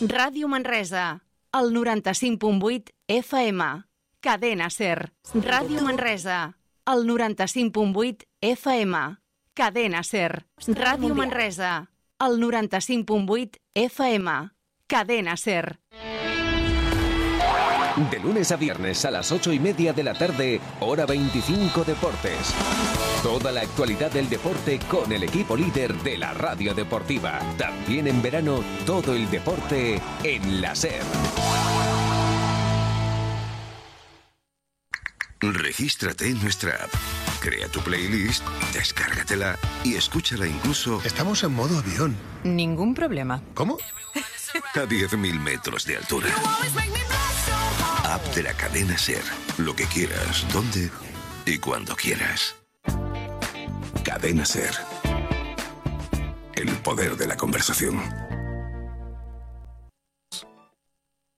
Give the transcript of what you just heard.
Ràdio Manresa, el 95.8 FM. Cadena Ser. Ràdio Manresa, el 95.8 FM. Cadena Ser. Ràdio Manresa, el 95.8 FM. Cadena Ser. De lunes a viernes a las 8:30 de la tarde, hora 25 Deportes. Toda la actualidad del deporte con el equipo líder de la radio deportiva. También en verano, todo el deporte en la SER. Regístrate en nuestra app. Crea tu playlist, descárgatela y escúchala incluso... Estamos en modo avión. Ningún problema. ¿Cómo? A 10.000 metros de altura. App de la cadena SER. Lo que quieras, donde y cuando quieras. Cadena SER. El poder de la conversación.